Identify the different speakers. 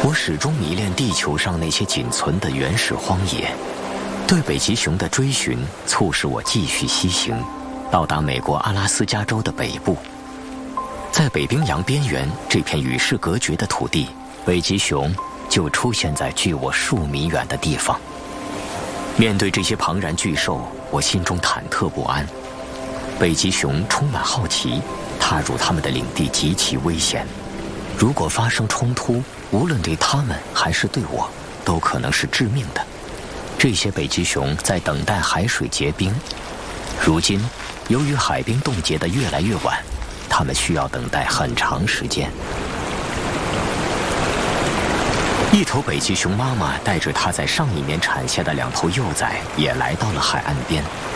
Speaker 1: 我始终迷恋地球上那些仅存的原始荒野，对北极熊的追寻促使我继续西行，到达美国阿拉斯加州的北部。在北冰洋边缘这片与世隔绝的土地，北极熊就出现在距我数米远的地方。面对这些庞然巨兽，我心中忐忑不安。北极熊充满好奇，踏入他们的领地极其危险。如果发生冲突，无论对他们还是对我，都可能是致命的。这些北极熊在等待海水结冰。如今，由于海冰冻结得越来越晚，它们需要等待很长时间。一头北极熊妈妈带着它在上一年产下的2头幼崽也来到了海岸边。